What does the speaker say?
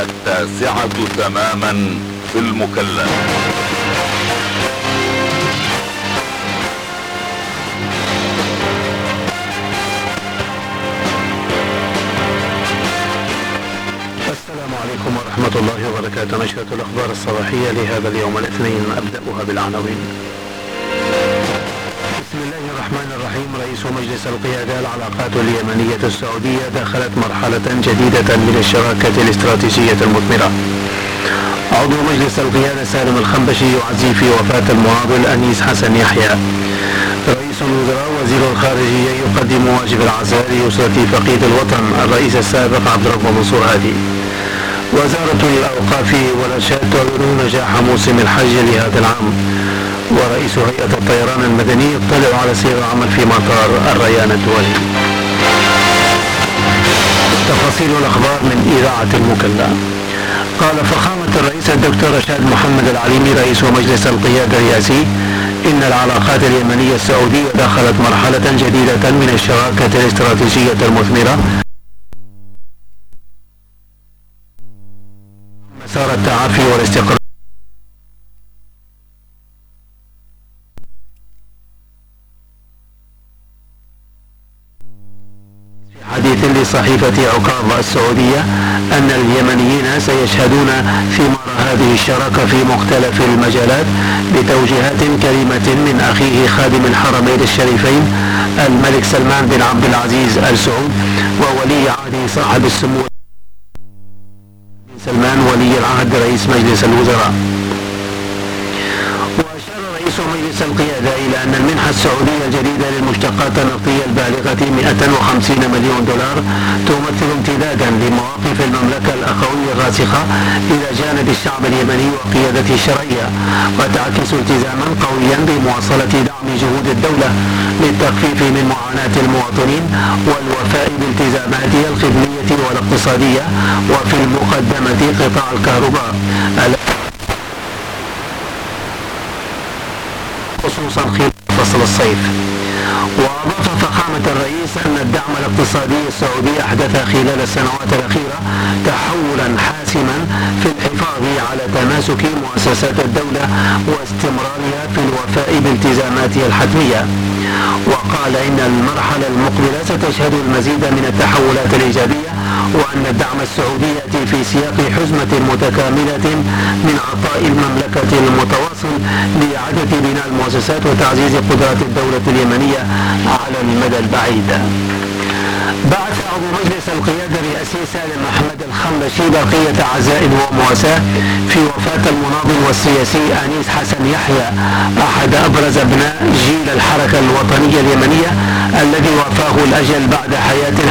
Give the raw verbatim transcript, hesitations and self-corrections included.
التاسعة تماما في المكلا. السلام عليكم ورحمة الله وبركاته. نشرة الأخبار الصباحية لهذا اليوم الاثنين، أبدأها بالعناوين. بسم الله الرحمن الرحيم. رئيس مجلس القيادة العلاقات اليمنية السعودية دخلت مرحلة جديدة من الشراكة الاستراتيجية المثمرة. عضو مجلس القيادة سالم الخنبشي يعزي في وفاة المناضل أنيس حسن يحيى. رئيس الوزراء وزير الخارجية يقدم واجب العزاء لأسرة فقيد الوطن الرئيس السابق عبد الرب منصور هادي. وزارة الأوقاف والإرشاد تعلن نجاح موسم الحج لهذا العام. ورئيس هيئة الطيران المدني يطلع على سير العمل في مطار الريان الدولي. تفاصيل الأخبار من إذاعة المكلا. قال فخامة الرئيس الدكتور رشاد محمد العليمي رئيس مجلس القيادة الرئاسي إن العلاقات اليمنية السعودية دخلت مرحلة جديدة من الشراكة الاستراتيجية المثمرة مسار التعافي والاستقرار. حديث لصحيفة عكاظ السعودية أن اليمنيين سيشهدون ثمار هذه الشراكة في مختلف المجالات بتوجيهات كريمة من أخيه خادم الحرمين الشريفين الملك سلمان بن عبد العزيز آل سعود وولي عهده صاحب السمو بن سلمان ولي العهد رئيس مجلس الوزراء. وأشار رئيس مجلس القيادة إلى أن المنحة السعودية الجديدة للمشتقات النفطية البالغة مئة وخمسين مليون دولار تمثل امتدادا لمواقف المملكة الأخوية الراسخة إلى جانب الشعب اليمني وقيادته الشرعية، وتعكس التزاما قويا بمواصلة دعم جهود الدولة للتخفيف من معاناة المواطنين والوفاء بالتزاماتها الخدمية والاقتصادية، وفي المقدمة قطاع الكهرباء خصوصا خلال فصل الصيف. وأضاف فخامة الرئيس أن الدعم الاقتصادي السعودي أحدث خلال السنوات الأخيرة تحولا حاسما في الحفاظ على تماسك مؤسسات الدولة واستمرارها في الوفاء بالتزاماتها الحتمية. وقال إن المرحلة المقبلة ستشهد المزيد من التحولات الإيجابية، وأن الدعم السعودي يأتي في سياق حزمة متكاملة من عطاء المملكة المتواصل لإعادة بناء المؤسسات وتعزيز قدرات الدولة اليمنية على المدى البعيد. بعث عضو مجلس القيادة الرئاسي سالم أحمد الخنبشي بقية عزاء ومواساة في وفاة المناضل والسياسي أنيس حسن يحيى أحد أبرز أبناء جيل الحركة الوطنية اليمنية الذي وافاه الأجل بعد حياة